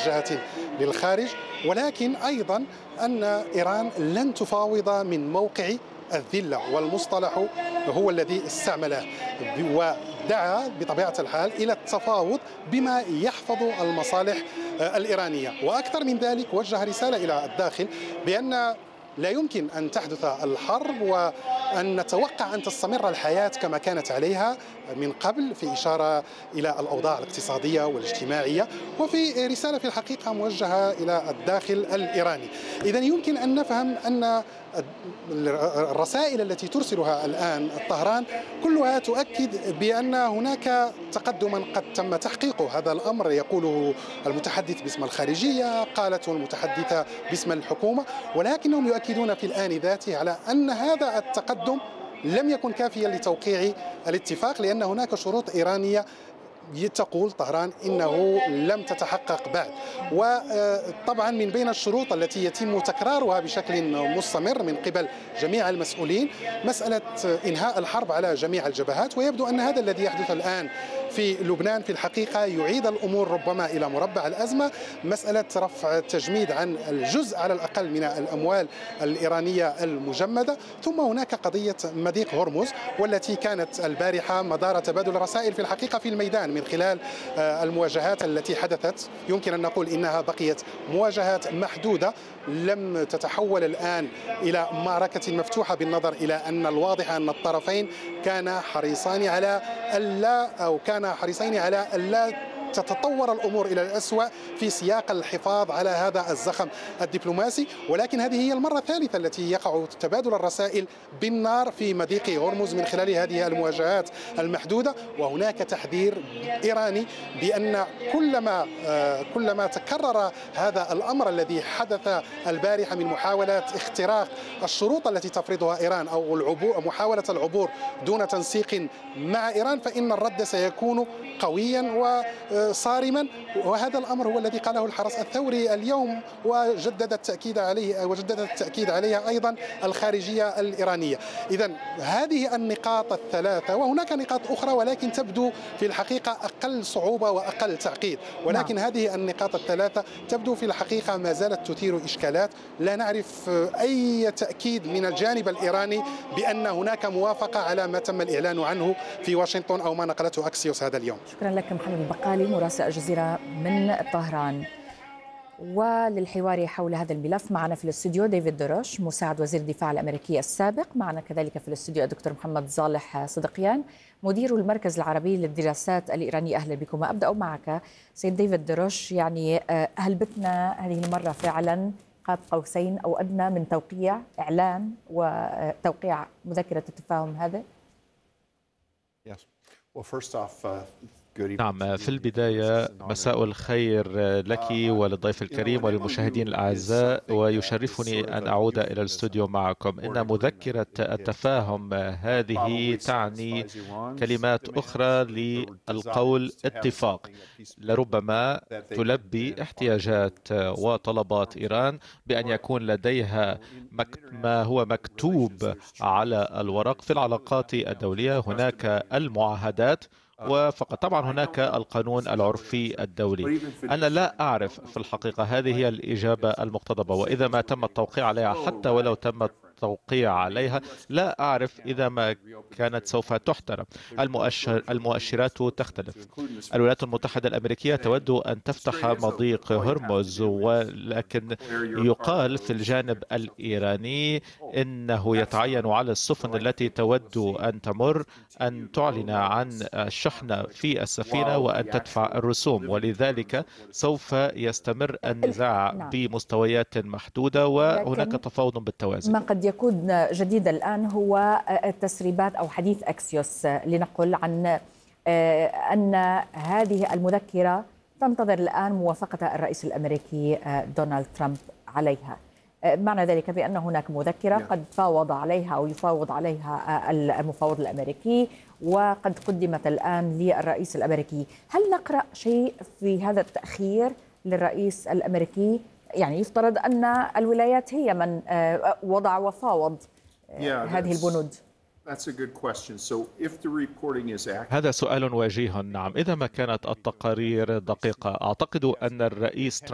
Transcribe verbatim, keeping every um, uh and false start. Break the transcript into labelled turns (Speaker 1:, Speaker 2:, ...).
Speaker 1: موجهة للخارج، ولكن أيضا أن إيران لن تفاوض من موقع الذلة، والمصطلح هو الذي استعمله، ودعا بطبيعة الحال إلى التفاوض بما يحفظ المصالح الإيرانية. وأكثر من ذلك وجه رسالة إلى الداخل بأن لا يمكن أن تحدث الحرب وأن نتوقع أن تستمر الحياة كما كانت عليها من قبل، في إشارة إلى الأوضاع الاقتصادية والاجتماعية، وفي رسالة في الحقيقة موجهة إلى الداخل الإيراني. إذن يمكن أن نفهم أن الرسائل التي ترسلها الآن طهران كلها تؤكد بأن هناك تقدما قد تم تحقيقه. هذا الأمر يقوله المتحدث باسم الخارجية، قالته المتحدثة باسم الحكومة، ولكنهم يؤكدون في الآن ذاته على أن هذا التقدم لم يكن كافيا لتوقيع الاتفاق، لأن هناك شروط إيرانية تقول طهران إنه لم تتحقق بعد. وطبعا من بين الشروط التي يتم تكرارها بشكل مستمر من قبل جميع المسؤولين مسألة إنهاء الحرب على جميع الجبهات، ويبدو أن هذا الذي يحدث الآن في لبنان في الحقيقة يعيد الأمور ربما إلى مربع الأزمة. مسألة رفع التجميد عن الجزء على الأقل من الأموال الإيرانية المجمدة، ثم هناك قضية مضيق هرمز والتي كانت البارحة مدار تبادل رسائل في الحقيقة في الميدان من خلال المواجهات التي حدثت. يمكن أن نقول إنها بقيت مواجهات محدودة، لم تتحول الآن إلى معركة مفتوحة، بالنظر إلى أن الواضح أن الطرفين كانا حريصان على ألا أو كان حريصين على ألا تتطور الأمور إلى الأسوأ في سياق الحفاظ على هذا الزخم الدبلوماسي. ولكن هذه هي المرة الثالثة التي يقع تبادل الرسائل بالنار في مضيق هرمز من خلال هذه المواجهات المحدودة، وهناك تحذير إيراني بأن كلما كلما تكرر هذا الأمر الذي حدث البارحة من محاولة اختراق الشروط التي تفرضها إيران أو العبور محاولة العبور دون تنسيق مع إيران، فإن الرد سيكون قويا وصارما. وهذا الأمر هو الذي قاله الحرس الثوري اليوم، وجدد التأكيد عليه وجدد التأكيد عليها أيضا الخارجية الإيرانية. إذن هذه النقاط الثلاثة، وهناك نقاط أخرى ولكن تبدو في الحقيقة أقل صعوبة وأقل تعقيد، ولكن نعم. هذه النقاط الثلاثة تبدو في الحقيقة ما زالت تثير إشكالات. لا نعرف أي تأكيد من الجانب الإيراني بأن هناك موافقة على ما تم الإعلان عنه في واشنطن أو ما نقلته أكسيوس هذا اليوم.
Speaker 2: شكرا لك محمد البقالي مراسل الجزيرة من طهران. وللحوار حول هذا الملف معنا في الاستوديو ديفيد دروش مساعد وزير الدفاع الأمريكي السابق، معنا كذلك في الاستوديو الدكتور محمد صالح صدقيان مدير المركز العربي للدراسات الإيرانية. أهلا بكم. أبدأ معك سيد ديفيد دروش، يعني هل بتنا هذه المرة فعلا قاب قوسين أو أدنى من توقيع إعلان وتوقيع مذكرة التفاهم هذا؟
Speaker 3: Yes. Well, first off, uh...
Speaker 4: نعم، في البداية مساء الخير لك وللضيف الكريم وللمشاهدين الأعزاء، ويشرفني أن أعود إلى الاستوديو معكم. إن مذكرة التفاهم هذه تعني كلمات أخرى للقول اتفاق، لربما تلبي احتياجات وطلبات إيران بأن يكون لديها ما هو مكتوب على الورق في العلاقات الدولية. هناك المعاهدات وفقط، طبعا هناك القانون العرفي الدولي. أنا لا أعرف في الحقيقة، هذه هي الإجابة المقتضبة، وإذا ما تم التوقيع عليها حتى ولو تم التوقيع عليها لا أعرف إذا ما كانت سوف تحترم. المؤشر المؤشرات تختلف. الولايات المتحدة الأمريكية تود أن تفتح مضيق هرمز، ولكن يقال في الجانب الإيراني إنه يتعين على السفن التي تود أن تمر أن تعلن عن الشحنة في السفينة وأن تدفع الرسوم، ولذلك سوف يستمر النزاع بمستويات محدودة وهناك تفاوض بالتوازي.
Speaker 2: ما قد يكون جديد الآن هو التسريبات أو حديث أكسيوس لنقل عن أن هذه المذكرة تنتظر الآن موافقة الرئيس الأمريكي دونالد ترامب عليها. معنى ذلك بأن هناك مذكرة قد فاوض عليها أو يفاوض عليها المفاوض الأمريكي وقد قدمت الآن للرئيس الأمريكي. هل نقرأ شيء في هذا التأخير للرئيس الأمريكي؟ يعني يفترض أن الولايات هي من وضع وفاوض هذه البنود.
Speaker 4: هذا سؤال وجيه. نعم، إذا ما كانت التقارير دقيقة، أعتقد أن الرئيس